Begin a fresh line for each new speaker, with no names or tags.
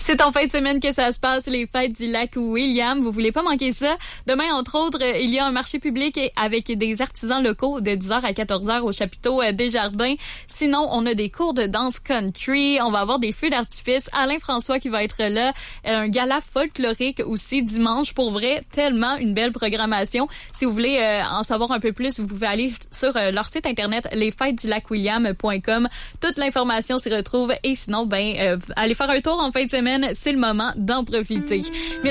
C'est en fin de semaine que ça se passe, les fêtes du lac William. Vous voulez pas manquer ça. Demain, entre autres, il y a un marché public avec des artisans locaux de 10h à 14h au chapiteau des Jardins. Sinon, on a des cours de danse country. On va avoir des feux d'artifice. Alain François qui va être là. Un gala folklorique aussi dimanche. Pour vrai, tellement une belle programmation. Si vous voulez en savoir un peu plus, vous pouvez aller sur leur site internet lesfêtesdulacwilliam.com. Toute l'information s'y retrouve. Et sinon, allez faire un tour en fin de semaine. C'est le moment d'en profiter.